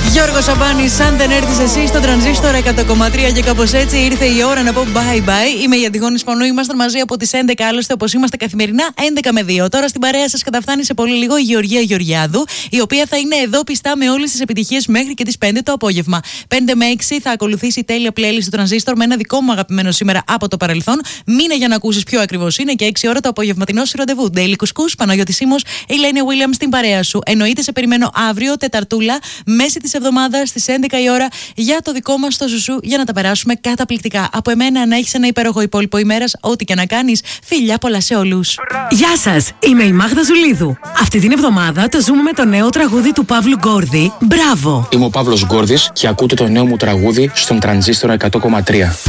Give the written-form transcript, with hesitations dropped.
Γιώργος Σαμπάνης, αν δεν έρθεις εσύ στο τρανζίστορ 100,3 και κάπως έτσι ήρθε η ώρα να πω bye bye. Είμαι η Αντιγόνη Σπανού, ήμασταν μαζί από τις 11, άλλωστε όπως είμαστε καθημερινά 11 με 2. Τώρα στην παρέα σας καταφθάνει σε πολύ λίγο η Γεωργία Γεωργιάδου, η οποία θα είναι εδώ πιστά με όλες τις επιτυχίες μέχρι και τις 5 το απόγευμα. 5 με 6 θα ακολουθήσει η τέλεια playlist του τρανζίστορ με ένα δικό μου αγαπημένο σήμερα από το παρελθόν. Μείνε για να ακούσεις ποιο ακριβώς είναι και 6 ώρα το απογευματινό σου ραντεβού. Daily Κουσκούς, Παναγιώτη Σίμος, Ελένη Williams στην παρέα σου. Εννοείται σε περιμένω αύριο, Τεταρτούλα, μέση της εβδομάδας στις 11 η ώρα για το δικό μας το ζουσού για να τα περάσουμε καταπληκτικά. Από εμένα να έχεις ένα υπέροχο υπόλοιπο ημέρας, ό,τι και να κάνεις. Φιλιά πολλά σε όλους. Γεια σας, είμαι η Μάγδα Ζουλίδου. Αυτή την εβδομάδα το ζούμε με το νέο τραγούδι του Παύλου Γκόρδη. Μπράβο! Είμαι ο Παύλος Γκόρδης και ακούτε το νέο μου τραγούδι στον Τρανζίστορα 100,3.